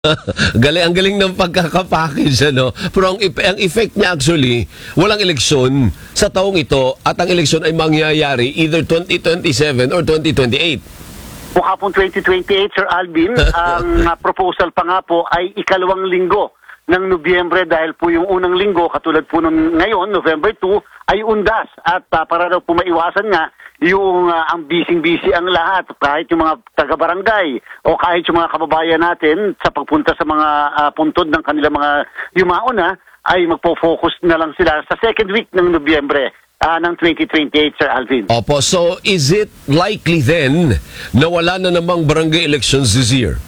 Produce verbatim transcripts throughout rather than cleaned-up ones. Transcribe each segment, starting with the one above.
Galing, ang galing ng pagkakapackage, ano? Pero ang, ang effect niya actually, walang eleksyon sa taong ito at ang eleksyon ay mangyayari either twenty twenty-seven or twenty twenty-eight. Mukha pong twenty twenty-eight, Sir Alvin. Ang uh, proposal pa nga po ay ikalawang linggo ng Nobyembre dahil po yung unang linggo, katulad po nung ngayon, November two, ay undas. At uh, para daw po maiwasan nga, yung uh, ang busy-busy ang lahat, kahit yung mga taga-barangay o kahit yung mga kababayan natin sa pagpunta sa mga uh, puntod ng kanilang mga yumaon na, ay magpo-focus na lang sila sa second week ng Nobyembre uh, ng twenty twenty-eight, Sir Alvin. Opo, so is it likely then na wala na namang barangay elections this year?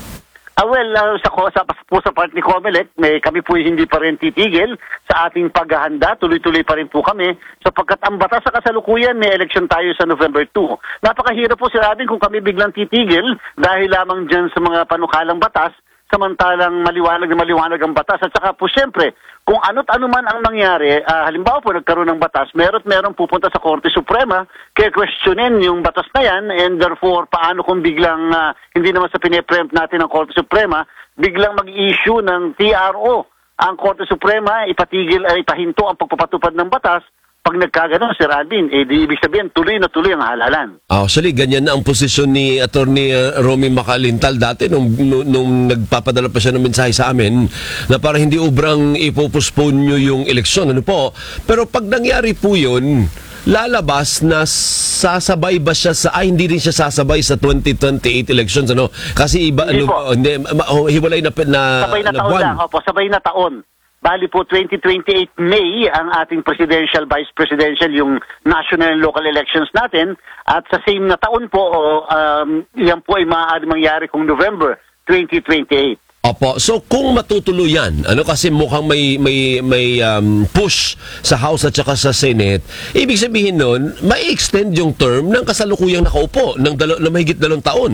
Ah, well, uh, sa, sa, po sa part ni Comelec, may, kami po hindi pa rin titigil sa ating paghahanda. Tuloy-tuloy pa rin po kami. Sapagkat ang batas sa kasalukuyan, may election tayo sa November two. Napakahirap po, Sir Alvin, kung kami biglang titigil dahil lamang dyan sa mga panukalang batas, samantalang maliwanag na maliwanag ang batas. At saka po, siyempre, kung ano't ano man ang nangyari, uh, halimbawa po nagkaroon ng batas, meron meron pupunta sa Korte Suprema, kaya questionin yung batas na yan, and therefore, paano kung biglang, uh, hindi naman sa pine-preempt natin ng Korte Suprema, biglang mag-issue ng T R O ang Korte Suprema, ipatigil, ay ipahinto ang pagpapatupad ng batas. Pag nagkaganon, Sir Alvin, eh di ibig sabihin, tuloy na tuloy ang halalan. Actually, ganyan na ang posisyon ni Attorney uh, Romy Macalintal dati nung, nung, nung nagpapadala pa siya ng mensahe sa amin na para hindi ubrang ipopospone nyo yung eleksyon. Ano po? Pero pag nangyari po yun, lalabas na sasabay ba siya sa, ay hindi rin siya sasabay sa twenty twenty-eight elections, ano? Kasi iba, Hindi ano, po. hindi, ma- oh, hiwalay na, na, Sabay na, na taon buwan. lang, opo, sabay na taon. Bali po, twenty twenty-eight May ang ating presidential, vice presidential, yung national and local elections natin. At sa same na taon po, oh, um, yan po ay maaari mangyari kung November twenty twenty-eight. Opo. So kung matutuloy yan, ano kasi mukhang may may may um, push sa House at saka sa Senate, ibig sabihin nun, may extend yung term ng kasalukuyang nakaupo ng dalo, na mahigit dalawang taon.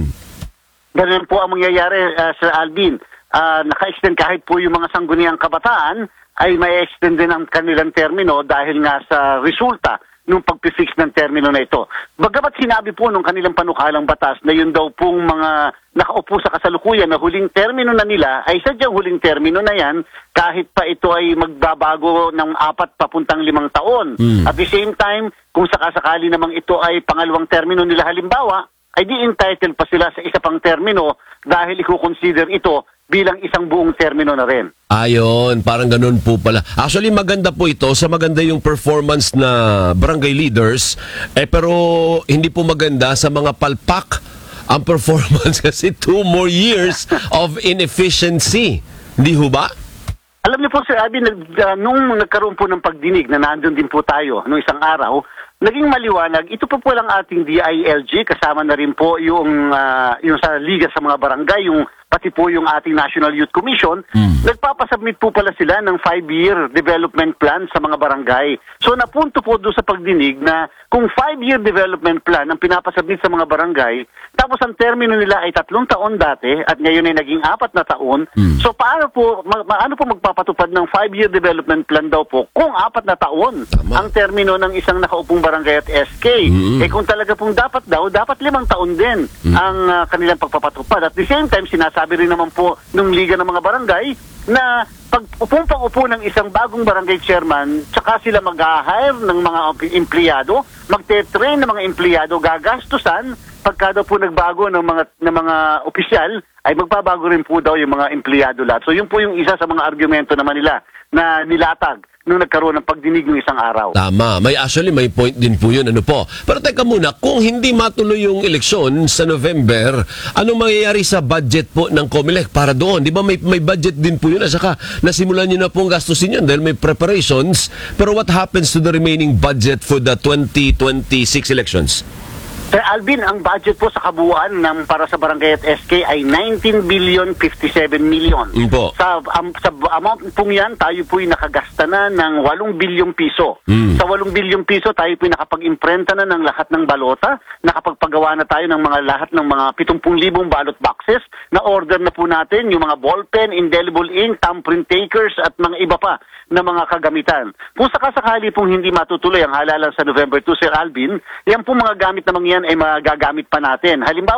Ganun po ang mangyayari, uh, Sir Alvin. Uh, naka-extend kahit po yung mga sangguniang kabataan, ay may extend din ang kanilang termino dahil nga sa resulta nung pagpifix ng termino na ito. Bagamat sinabi po nung kanilang panukalang batas na yun daw pong mga nakaupo sa kasalukuyan na huling termino na nila, ay sadyang huling termino na yan kahit pa ito ay magbabago ng apat papuntang limang taon. Mm. At the same time, kung sakasakali namang ito ay pangalawang termino nila halimbawa, ay di entitled pa sila sa isa pang termino dahil i-consider ito bilang isang buong termino na rin. Ayon, parang ganun po pala. Actually, maganda po ito. Sa maganda yung performance na barangay leaders, eh pero hindi po maganda sa mga palpak ang performance kasi two more years of inefficiency. Hindi ho ba? Alam niyo po, Sir Abby, nag, uh, nung nagkaroon po ng pagdinig na nandun din po tayo nung isang araw, naging maliwanag, ito po po lang ating D I L G, kasama na rin po yung, uh, yung sa Liga sa mga Barangay, yung pati po yung ating National Youth Commission, mm. nagpapasubmit po pala sila ng five-year development plan sa mga barangay. So napunto po doon sa pagdinig na kung five-year development plan ang pinapasubmit sa mga barangay, tapos ang termino nila ay tatlong taon dati at ngayon ay naging apat na taon, mm. so paano po, ma- ano po magpapatupad ng five-year development plan daw po kung apat na taon Tama. ang termino ng isang nakaupong barangay at S K? Mm. Eh kung talaga pong dapat daw, dapat limang taon din mm. ang uh, kanilang pagpapatupad. At the same time, sinasa sabi rin naman po nung Liga ng mga Barangay na pag upong-pag-upo ng isang bagong barangay chairman, tsaka sila mag-hire ng mga empleyado, magte-train ng mga empleyado, gagastusan, pagka daw po nagbago ng mga ng mga opisyal, ay magbabago rin po daw yung mga empleyado lahat. So yun po yung isa sa mga argumento naman nila na nilatag nung nagkaroon ng pagdinig ng isang araw. Tama. May actually may point din po yun. Ano po? Pero teka muna, kung hindi matuloy yung eleksyon sa November, anong mangyayari sa budget po ng Comelec para doon? Di ba may, may budget din po yun? At saka nasimulan nyo na pong gastusin yun dahil may preparations. Pero what happens to the remaining budget for the twenty twenty-six elections? Sir Alvin, ang budget po sa kabuuan ng para sa barangay at S K ay nineteen billion fifty-seven million. Mm po. Sa, um, sa amount pong yan, tayo po'y nakagasta na ng eight bilyong piso. Mm. Sa eight bilyong piso, tayo po'y nakapag-imprenta na ng lahat ng balota, nakapagpagawa na tayo ng mga lahat ng mga seventy thousand ballot boxes, na order na po natin yung mga ballpen, indelible ink, thumbprint takers at mga iba pa na mga kagamitan. Kung sakasakali pong hindi matutuloy ang halalan sa November two, Sir Alvin, yan po mga gamit na mga yan ay magagamit pa natin. Halimbawa,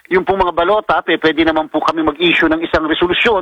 yung pong mga balota, pe, pwede naman po kami mag-issue ng isang resolusyon